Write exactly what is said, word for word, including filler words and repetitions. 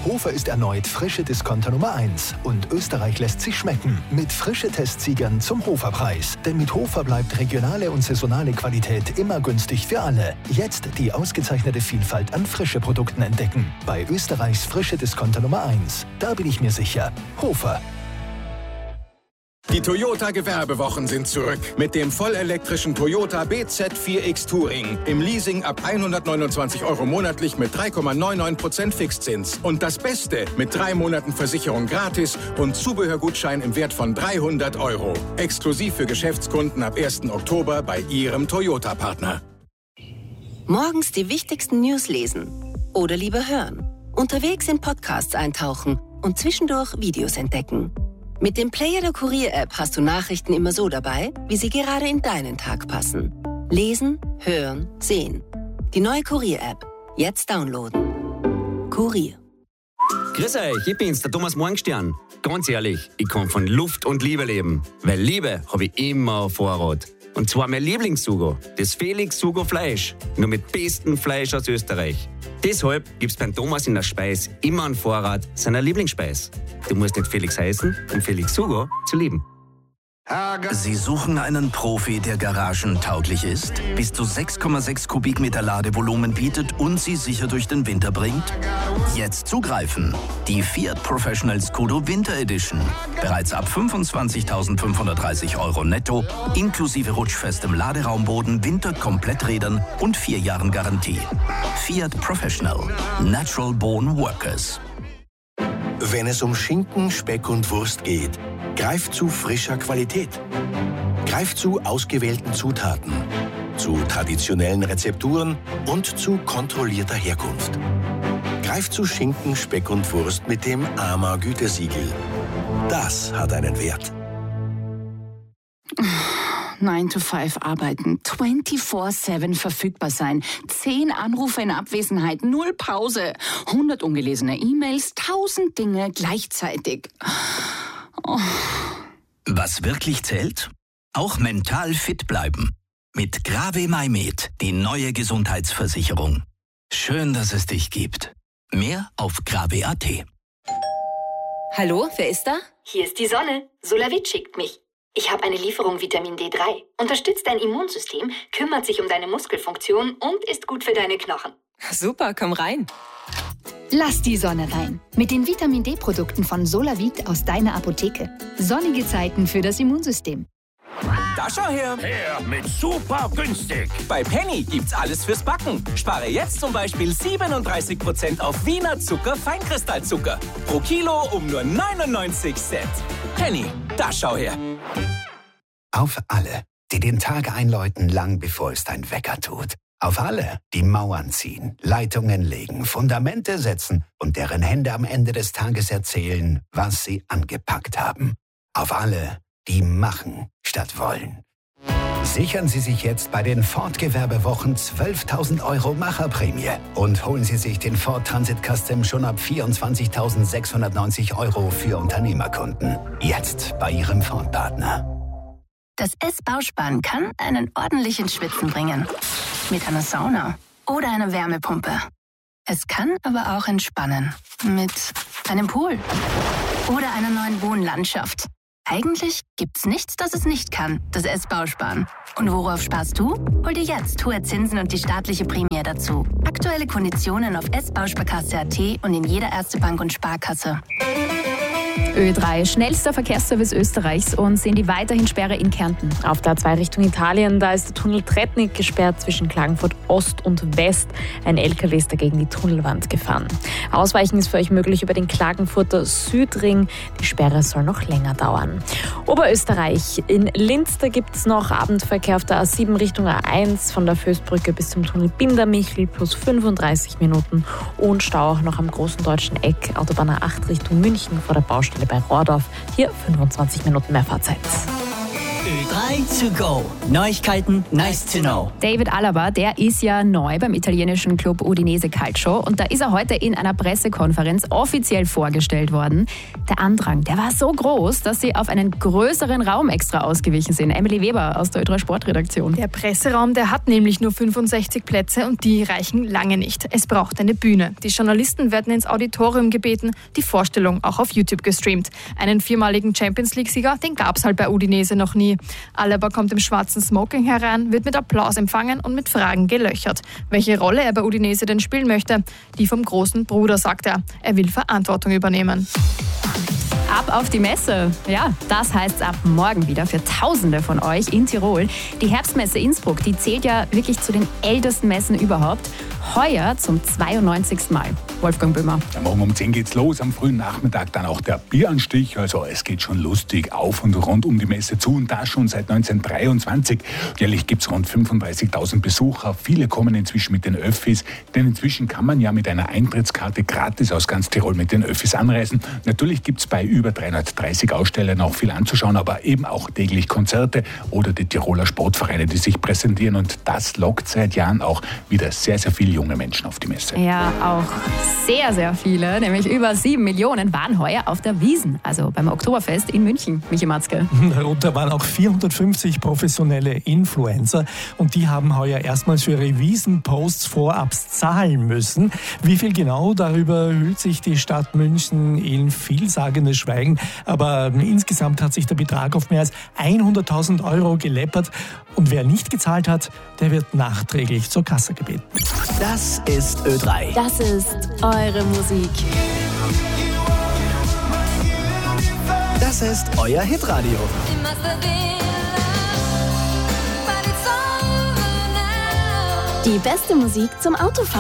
Hofer ist erneut frische Discounter Nummer eins und Österreich lässt sich schmecken mit frische Testsiegern zum Hoferpreis. Denn mit Hofer bleibt regionale und saisonale Qualität immer günstig für alle. Jetzt die ausgezeichnete Vielfalt an frische Produkten entdecken. Bei Österreichs frische Discounter Nummer eins. Da bin ich mir sicher. Hofer. Die Toyota-Gewerbewochen sind zurück. Mit dem vollelektrischen Toyota B Z vier X Touring. Im Leasing ab hundertneunundzwanzig Euro monatlich mit drei Komma neunundneunzig Prozent Fixzins. Und das Beste, mit drei Monaten Versicherung gratis und Zubehörgutschein im Wert von dreihundert Euro. Exklusiv für Geschäftskunden ab ersten Oktober bei Ihrem Toyota-Partner. Morgens die wichtigsten News lesen oder lieber hören. Unterwegs in Podcasts eintauchen und zwischendurch Videos entdecken. Mit dem Player der Kurier-App hast du Nachrichten immer so dabei, wie sie gerade in deinen Tag passen. Lesen, hören, sehen. Die neue Kurier-App. Jetzt downloaden. Kurier. Grüß euch, ich bin's, der Thomas Morgenstern. Ganz ehrlich, ich kann von Luft und Liebe leben. Weil Liebe habe ich immer auf Vorrat. Und zwar mein Lieblingssugo, das Felix Sugo Fleisch. Nur mit bestem Fleisch aus Österreich. Deshalb gibt's beim Thomas in der Speis immer einen Vorrat seiner Lieblingsspeis. Du musst nicht Felix heißen, um Felix Sugo zu lieben. Sie suchen einen Profi, der garagentauglich ist, bis zu sechs Komma sechs Kubikmeter Ladevolumen bietet und Sie sicher durch den Winter bringt? Jetzt zugreifen! Die Fiat Professional Scudo Winter Edition. Bereits ab fünfundzwanzigtausendfünfhundertdreißig Euro netto, inklusive rutschfestem Laderaumboden, Winterkompletträdern und vier Jahren Garantie. Fiat Professional. Natural Born Workers. Wenn es um Schinken, Speck und Wurst geht, greift zu frischer Qualität. Greift zu ausgewählten Zutaten, zu traditionellen Rezepturen und zu kontrollierter Herkunft. Greift zu Schinken, Speck und Wurst mit dem A M A-Gütesiegel. Das hat einen Wert. nine to five arbeiten, vierundzwanzig sieben verfügbar sein, zehn Anrufe in Abwesenheit, null Pause, hundert ungelesene E-Mails, tausend Dinge gleichzeitig. Oh. Was wirklich zählt? Auch mental fit bleiben. Mit Grave MyMed, die neue Gesundheitsversicherung. Schön, dass es dich gibt. Mehr auf grave punkt at. Hallo, wer ist da? Hier ist die Sonne. Solavit schickt mich. Ich habe eine Lieferung Vitamin D drei. Unterstützt dein Immunsystem, kümmert sich um deine Muskelfunktion und ist gut für deine Knochen. Super, komm rein. Lass die Sonne rein. Mit den Vitamin D-Produkten von Solavit aus deiner Apotheke. Sonnige Zeiten für das Immunsystem. Da schau her! Her mit super günstig! Bei Penny gibt's alles fürs Backen. Spare jetzt zum Beispiel siebenunddreißig Prozent auf Wiener Zucker Feinkristallzucker. Pro Kilo um nur neunundneunzig Cent. Penny, da schau her! Auf alle, die den Tag einläuten, lang bevor es dein Wecker tut. Auf alle, die Mauern ziehen, Leitungen legen, Fundamente setzen und deren Hände am Ende des Tages erzählen, was sie angepackt haben. Auf alle, die machen statt wollen. Sichern Sie sich jetzt bei den Ford-Gewerbewochen zwölftausend Euro Macherprämie und holen Sie sich den Ford Transit Custom schon ab vierundzwanzigtausendsechshundertneunzig Euro für Unternehmerkunden. Jetzt bei Ihrem Ford-Partner. Das S-Bausparen kann einen ordentlichen Schwitzen bringen. Mit einer Sauna oder einer Wärmepumpe. Es kann aber auch entspannen. Mit einem Pool oder einer neuen Wohnlandschaft. Eigentlich gibt's nichts, das es nicht kann, das S-Bausparen. Und worauf sparst du? Hol dir jetzt hohe Zinsen und die staatliche Prämie dazu. Aktuelle Konditionen auf s bausparkasse punkt at und in jeder Erste Bank und Sparkasse. Ö drei, schnellster Verkehrsservice Österreichs, und sehen die weiterhin Sperre in Kärnten. Auf der A zwei Richtung Italien, da ist der Tunnel Tretnik gesperrt zwischen Klagenfurt Ost und West. Ein L K W ist dagegen die Tunnelwand gefahren. Ausweichen ist für euch möglich über den Klagenfurter Südring. Die Sperre soll noch länger dauern. Oberösterreich, in Linz, da gibt es noch Abendverkehr auf der A sieben Richtung A eins von der Föstbrücke bis zum Tunnel Bindermichel plus fünfunddreißig Minuten und Stau auch noch am Großen Deutschen Eck, Autobahn A acht Richtung München vor der Baustelle bei Rohrdorf. Hier fünfundzwanzig Minuten mehr Fahrzeit. Ö drei to go. Neuigkeiten, nice to know. David Alaba, der ist ja neu beim italienischen Club Udinese Calcio und da ist er heute in einer Pressekonferenz offiziell vorgestellt worden. Der Andrang, der war so groß, dass sie auf einen größeren Raum extra ausgewichen sind. Emily Weber aus der Ö drei Sportredaktion. Der Presseraum, der hat nämlich nur fünfundsechzig Plätze und die reichen lange nicht. Es braucht eine Bühne. Die Journalisten werden ins Auditorium gebeten, die Vorstellung auch auf YouTube gestreamt. Einen viermaligen Champions-League-Sieger, den gab es halt bei Udinese noch nie. Alaba kommt im schwarzen Smoking herein, wird mit Applaus empfangen und mit Fragen gelöchert. Welche Rolle er bei Udinese denn spielen möchte? Die vom großen Bruder, sagt er. Er will Verantwortung übernehmen. Ab auf die Messe. Ja, das heißt ab morgen wieder für Tausende von euch in Tirol. Die Herbstmesse Innsbruck, die zählt ja wirklich zu den ältesten Messen überhaupt. Heuer zum zweiundneunzigsten Mal. Wolfgang Böhmer. Ja, morgen um zehn geht's los, am frühen Nachmittag dann auch der Bieranstich. Also es geht schon lustig auf und rund um die Messe zu und das schon seit neunzehnhundertdreiundzwanzig. Jährlich gibt's rund fünfunddreißigtausend Besucher. Viele kommen inzwischen mit den Öffis, denn inzwischen kann man ja mit einer Eintrittskarte gratis aus ganz Tirol mit den Öffis anreisen. Natürlich gibt's bei über dreihundertdreißig Ausstellern auch viel anzuschauen, aber eben auch täglich Konzerte oder die Tiroler Sportvereine, die sich präsentieren und das lockt seit Jahren auch wieder sehr, sehr viele junge Menschen auf die Messe. Ja, auch sehr, sehr viele, nämlich über sieben Millionen waren heuer auf der Wiesn, also beim Oktoberfest in München. Michi Matzke. Darunter waren auch vierhundertfünfzig professionelle Influencer und die haben heuer erstmals für ihre Wiesn-Posts vorab zahlen müssen. Wie viel genau, darüber hüllt sich die Stadt München in vielsagendes Schweigen, aber insgesamt hat sich der Betrag auf mehr als hunderttausend Euro geleppert und wer nicht gezahlt hat, der wird nachträglich zur Kasse gebeten. Das ist Ö drei. Das ist eure Musik. Das ist euer Hitradio. Die beste Musik zum Autofahren.